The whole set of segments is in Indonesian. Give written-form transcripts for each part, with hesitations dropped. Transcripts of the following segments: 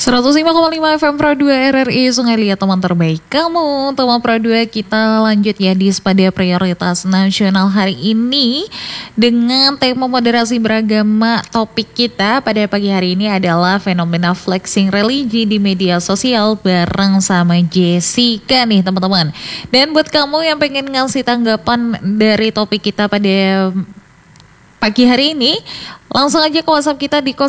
105,5 FM Pro 2 RRI Sungai Liat, teman terbaik kamu. Teman Pro 2, kita lanjut ya di Pada Prioritas Nasional hari ini dengan tema moderasi beragama. Topik kita pada pagi hari ini adalah fenomena flexing religi di media sosial bareng sama Jessica nih teman-teman. Dan buat kamu yang pengen ngasih tanggapan dari topik kita pada pagi hari ini, langsung aja ke WhatsApp kita di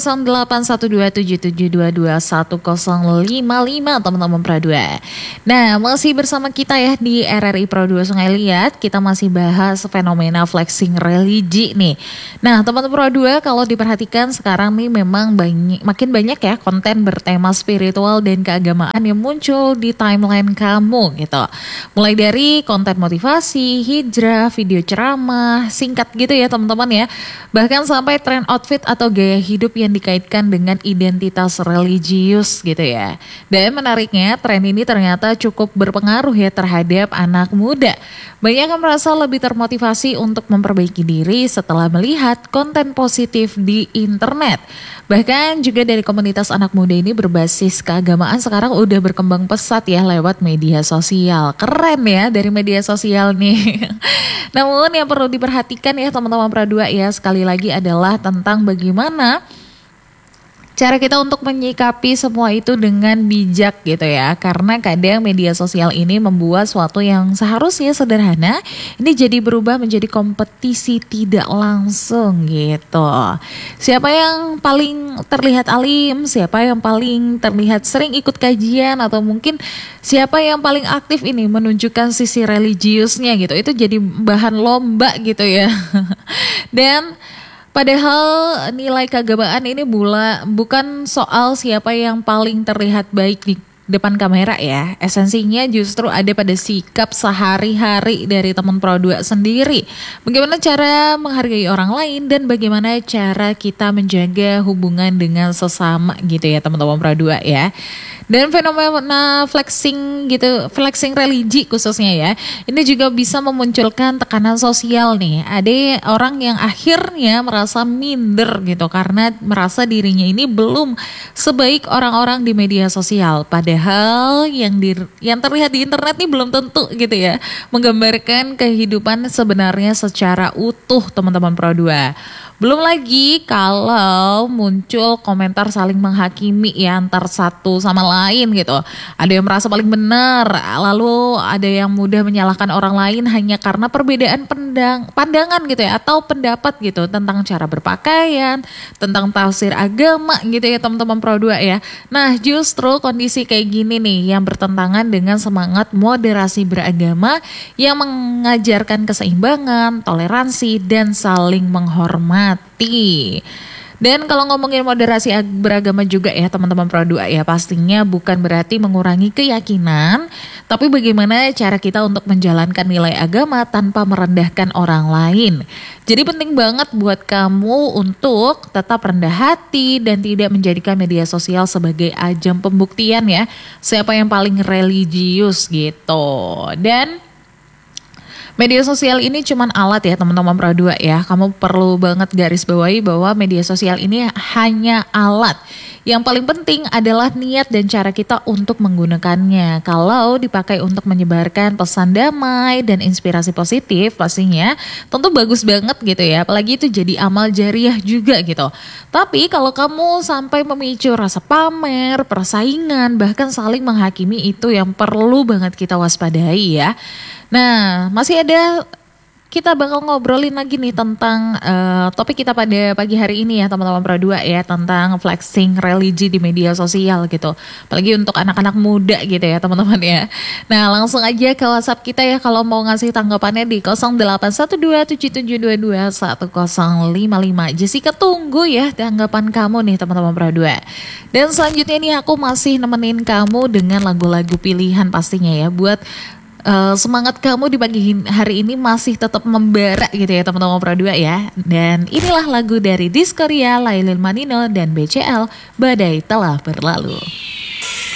081277221055 teman-teman Pro 2. Nah, masih bersama kita ya di RRI Pro 2 Sungai Liat. Kita masih bahas fenomena flexing religi nih. Nah, teman-teman Pro 2, kalau diperhatikan sekarang nih memang makin banyak ya konten bertema spiritual dan keagamaan yang muncul di timeline kamu gitu. Mulai dari konten motivasi, hijrah, video ceramah, singkat gitu ya teman-teman ya. Bahkan sampai tren outfit atau gaya hidup yang dikaitkan dengan identitas religius gitu ya. Dan menariknya, tren ini ternyata cukup berpengaruh ya terhadap anak muda. Banyak yang merasa lebih termotivasi untuk memperbaiki diri setelah melihat konten positif di internet. Bahkan juga dari komunitas anak muda ini berbasis keagamaan sekarang udah berkembang pesat ya lewat media sosial. Keren ya dari media sosial nih. Namun yang perlu diperhatikan ya teman-teman Pro 2 ya, sekali lagi adalah tentang bagaimana cara kita untuk menyikapi semua itu dengan bijak gitu ya. Karena kadang media sosial ini membuat sesuatu yang seharusnya sederhana ini jadi berubah menjadi kompetisi tidak langsung gitu. Siapa yang paling terlihat alim, siapa yang paling terlihat sering ikut kajian, atau mungkin siapa yang paling aktif ini menunjukkan sisi religiusnya gitu. Itu jadi bahan lomba gitu ya. Dan padahal nilai keagamaan ini bukan soal siapa yang paling terlihat baik di depan kamera ya. Esensinya justru ada pada sikap sehari-hari dari teman Pro 2 sendiri. Bagaimana cara menghargai orang lain dan bagaimana cara kita menjaga hubungan dengan sesama gitu ya teman-teman Pro 2 ya. Dan fenomena flexing religi khususnya ya, ini juga bisa memunculkan tekanan sosial nih. Ada orang yang akhirnya merasa minder gitu karena merasa dirinya ini belum sebaik orang-orang di media sosial. Padahal yang terlihat di internet ini belum tentu gitu ya menggambarkan kehidupan sebenarnya secara utuh teman-teman Pro 2. Belum lagi kalau muncul komentar saling menghakimi ya antar satu sama lain gitu. Ada yang merasa paling benar, lalu ada yang mudah menyalahkan orang lain hanya karena perbedaan pandangan gitu ya, atau pendapat gitu tentang cara berpakaian, tentang tafsir agama gitu ya teman-teman Pro 2 ya. Nah, justru kondisi kayak gini nih yang bertentangan dengan semangat moderasi beragama yang mengajarkan keseimbangan, toleransi, dan saling menghormati. Dan kalau ngomongin moderasi beragama juga ya teman-teman Pro 2 ya, pastinya bukan berarti mengurangi keyakinan, tapi bagaimana cara kita untuk menjalankan nilai agama tanpa merendahkan orang lain. Jadi penting banget buat kamu untuk tetap rendah hati dan tidak menjadikan media sosial sebagai ajang pembuktian ya siapa yang paling religius gitu. Dan media sosial ini cuman alat ya teman-teman Pro 2 ya. Kamu perlu banget garis bawahi bahwa media sosial ini hanya alat. Yang paling penting adalah niat dan cara kita untuk menggunakannya. Kalau dipakai untuk menyebarkan pesan damai dan inspirasi positif, pastinya tentu bagus banget gitu ya. Apalagi itu jadi amal jariah juga gitu. Tapi kalau kamu sampai memicu rasa pamer, persaingan, bahkan saling menghakimi, itu yang perlu banget kita waspadai ya. Nah, masih ada, kita bakal ngobrolin lagi nih tentang topik kita pada pagi hari ini ya teman-teman Pro 2 ya, tentang flexing religi di media sosial gitu. Apalagi untuk anak-anak muda gitu ya teman-teman ya. Nah, langsung aja ke WhatsApp kita ya kalau mau ngasih tanggapannya di 081277221055. Jessica tunggu ya tanggapan kamu nih teman-teman Pro 2. Dan selanjutnya nih aku masih nemenin kamu dengan lagu-lagu pilihan pastinya ya, buat semangat kamu di pagi hari ini masih tetap membara gitu ya teman-teman Pro 2 ya. Dan inilah lagu dari Diskoria, Lailil Manino dan BCL, Badai Telah Berlalu.